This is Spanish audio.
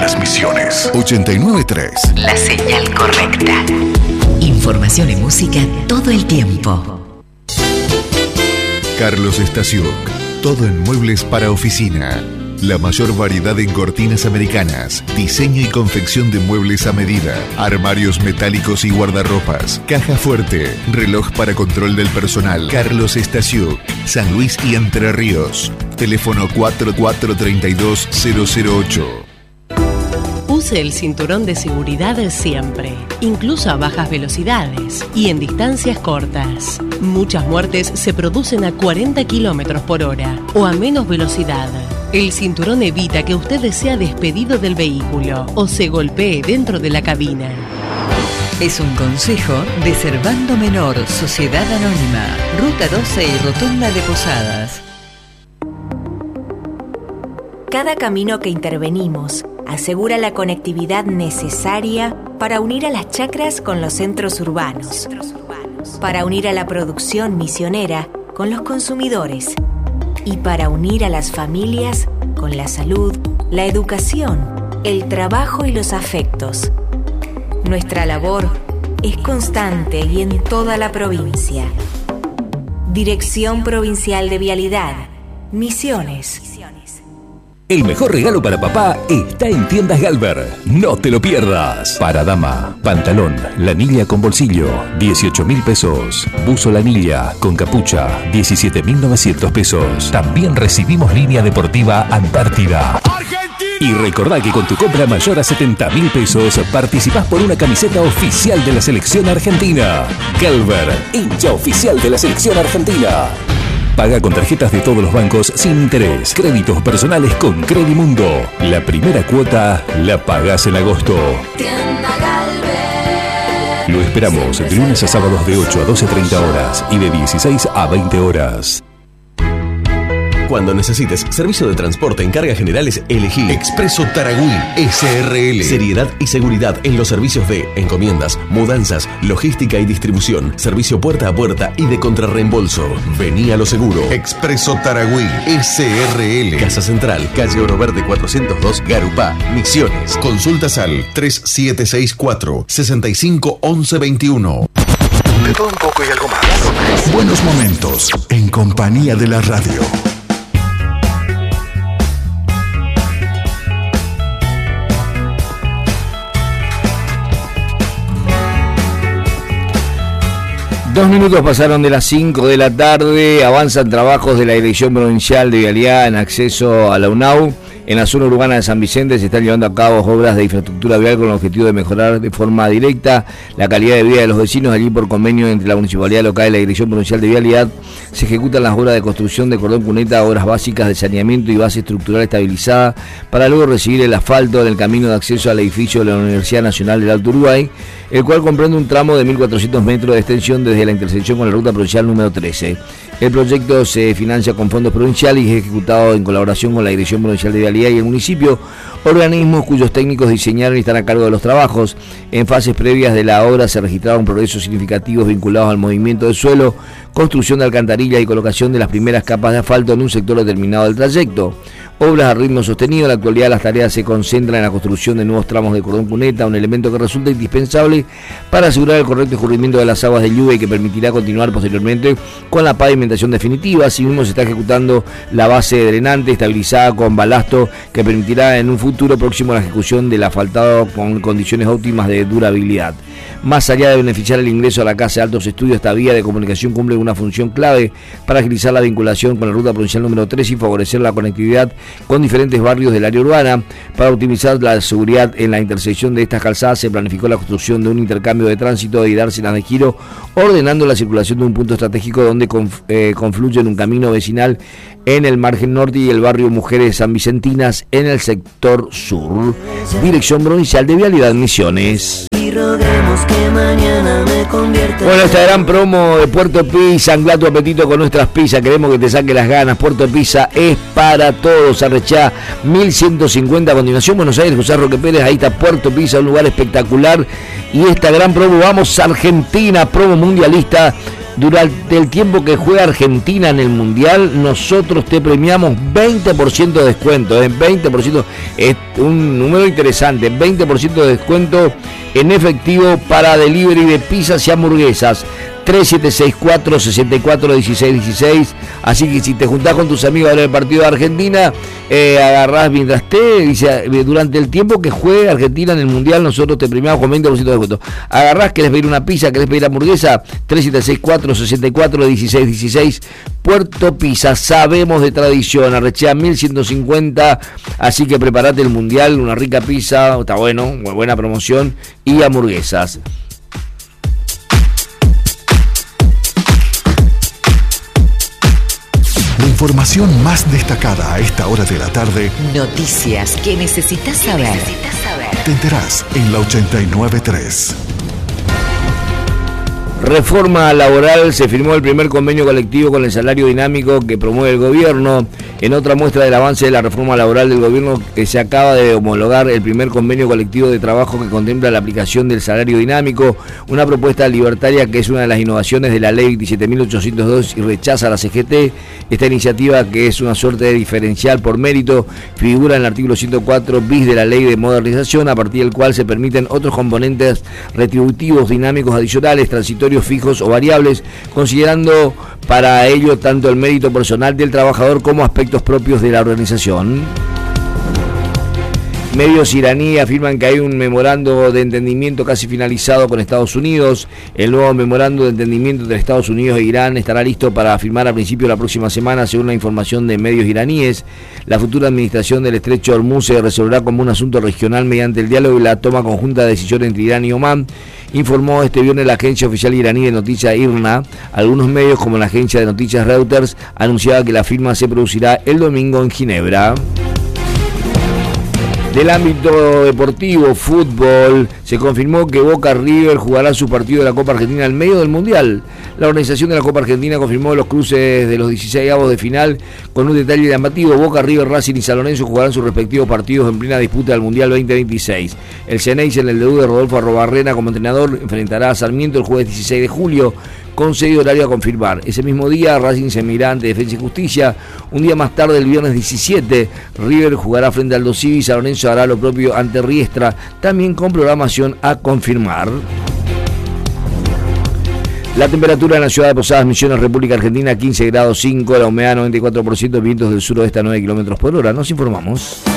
Las Misiones. 89.3. La señal correcta. Información y música todo el tiempo. Carlos Stasiuk. Todo en muebles para oficina. La mayor variedad en cortinas americanas, diseño y confección de muebles a medida, armarios metálicos y guardarropas, caja fuerte, reloj para control del personal. Carlos Stasiuk, San Luis y Entre Ríos. Teléfono 4432-008. Use el cinturón de seguridad siempre, incluso a bajas velocidades y en distancias cortas. Muchas muertes se producen a 40 km por hora o a menos velocidad. El cinturón evita que usted sea despedido del vehículo o se golpee dentro de la cabina. Es un consejo de Servando Menor, Sociedad Anónima, Ruta 12 y Rotonda de Posadas. Cada camino que intervenimos asegura la conectividad necesaria para unir a las chacras con los centros urbanos, para unir a la producción misionera con los consumidores y para unir a las familias con la salud, la educación, el trabajo y los afectos. Nuestra labor es constante y en toda la provincia. Dirección Provincial de Vialidad, Misiones. El mejor regalo para papá está en Tiendas Galver. No te lo pierdas. Para dama, pantalón, lanilla con bolsillo, 18.000 pesos. Buzo lanilla con capucha, 17.900 pesos. También recibimos línea deportiva Antártida. Y recordá que con tu compra mayor a 70.000 pesos participás por una camiseta oficial de la selección argentina. Galver, hincha oficial de la selección argentina. Paga con tarjetas de todos los bancos sin interés. Créditos personales con Credimundo. La primera cuota la pagás en agosto. Lo esperamos de lunes a sábados de 8 a 12:30 horas y de 16 a 20 horas. Cuando necesites servicio de transporte en cargas generales, elegí Expreso Taragüí SRL. Seriedad y seguridad en los servicios de encomiendas, mudanzas, logística y distribución, servicio puerta a puerta y de contrarreembolso. Vení a lo seguro. Expreso Taragüí SRL. Casa Central, calle Oro Verde 402, Garupá, Misiones. Consultas al 3764-651121. De todo un poco y algo más. Buenos momentos en compañía de la radio. Dos minutos pasaron de las 5 de la tarde, avanzan trabajos de la Dirección Provincial de Vialidad en acceso a la UNAU. En la zona urbana de San Vicente se están llevando a cabo obras de infraestructura vial con el objetivo de mejorar de forma directa la calidad de vida de los vecinos. Allí, por convenio entre la Municipalidad Local y la Dirección Provincial de Vialidad, se ejecutan las obras de construcción de cordón cuneta, obras básicas de saneamiento y base estructural estabilizada, para luego recibir el asfalto en el camino de acceso al edificio de la Universidad Nacional del Alto Uruguay, el cual comprende un tramo de 1.400 metros de extensión desde la intersección con la ruta provincial número 13. El proyecto se financia con fondos provinciales y es ejecutado en colaboración con la Dirección Provincial de Vialidad y el municipio, organismos cuyos técnicos diseñaron y están a cargo de los trabajos. En fases previas de la obra se registraron progresos significativos vinculados al movimiento del suelo, construcción de alcantarillas y colocación de las primeras capas de asfalto en un sector determinado del trayecto. Obras a ritmo sostenido. En la actualidad las tareas se concentran en la construcción de nuevos tramos de cordón cuneta, un elemento que resulta indispensable para asegurar el correcto escurrimiento de las aguas de lluvia y que permitirá continuar posteriormente con la pavimentación definitiva. Asimismo se está ejecutando la base drenante estabilizada con balasto que permitirá en un futuro próximo la ejecución del asfaltado con condiciones óptimas de durabilidad. Más allá de beneficiar el ingreso a la Casa de Altos Estudios, esta vía de comunicación cumple una función clave para agilizar la vinculación con la ruta provincial número 3 y favorecer la conectividad con diferentes barrios del área urbana. Para optimizar la seguridad en la intersección de estas calzadas se planificó la construcción de un intercambio de tránsito y dársenas de giro, ordenando la circulación de un punto estratégico donde confluyen un camino vecinal en el margen norte y el barrio Mujeres Sanvicentinas en el sector sur. Dirección Provincial de Vialidad, Misiones. Bueno, esta gran promo de Puerto Pizza, ancla tu apetito con nuestras pizzas, queremos que te saque las ganas. Puerto Pizza es para todos. Arrechá 1150, a continuación Buenos Aires, José Roque Pérez, ahí está Puerto Pizza, un lugar espectacular. Y esta gran promo, vamos Argentina, promo mundialista, Durante el tiempo que juega Argentina en el Mundial, nosotros te premiamos 20% de descuento. 20% es un número interesante. 20% de descuento en efectivo para delivery de pizzas y hamburguesas. 3764-641616. Así que si te juntás con tus amigos a ver el partido de Argentina, agarrás mientras dice, durante el tiempo que juegue Argentina en el Mundial, nosotros te premiamos con 20% de descuento. Agarrás, querés pedir una pizza, querés pedir hamburguesa, 3764-641616. Puerto Pizza, sabemos de tradición, Arrechea 1150, así que preparate el Mundial, una rica pizza, está bueno, buena promoción, y hamburguesas. La información más destacada a esta hora de la tarde. Noticias que necesitas saber. Te enterás en la 89.3. Reforma laboral, se firmó el primer convenio colectivo con el salario dinámico que promueve el gobierno. En otra muestra del avance de la reforma laboral del gobierno, que se acaba de homologar el primer convenio colectivo de trabajo que contempla la aplicación del salario dinámico, una propuesta libertaria que es una de las innovaciones de la ley 27.802 y rechaza a la CGT. Esta iniciativa, que es una suerte de diferencial por mérito, figura en el artículo 104 bis de la ley de modernización, a partir del cual se permiten otros componentes retributivos dinámicos adicionales, transitorios, fijos o variables, considerando para ello tanto el mérito personal del trabajador como aspectos propios de la organización. Medios iraníes afirman que hay un memorando de entendimiento casi finalizado con Estados Unidos. El nuevo memorando de entendimiento entre Estados Unidos e Irán estará listo para firmar a principios de la próxima semana, según la información de medios iraníes. La futura administración del estrecho de Hormuz se resolverá como un asunto regional mediante el diálogo y la toma conjunta de decisiones entre Irán y Omán, informó este viernes la agencia oficial iraní de noticias IRNA. Algunos medios, como la agencia de noticias Reuters, anunciaba que la firma se producirá el domingo en Ginebra. Del ámbito deportivo, fútbol, se confirmó que Boca River jugará su partido de la Copa Argentina en medio del Mundial. La organización de la Copa Argentina confirmó los cruces de los 16avos de final con un detalle llamativo. Boca, River, Racing y San Lorenzo jugarán sus respectivos partidos en plena disputa del Mundial 2026. El Ceneice, en el debut de Rodolfo Arrobarrena como entrenador, enfrentará a Sarmiento el jueves 16 de julio, con 6 horario a confirmar. Ese mismo día, Racing se medirá ante Defensa y Justicia. Un día más tarde, el viernes 17, River jugará frente al Aldo Civi y San Lorenzo hará lo propio ante Riestra, también con programación a confirmar. La temperatura en la ciudad de Posadas Misiones, República Argentina, 15 grados 5, la humedad 94%, vientos del suroeste a 9 km por hora. Nos informamos.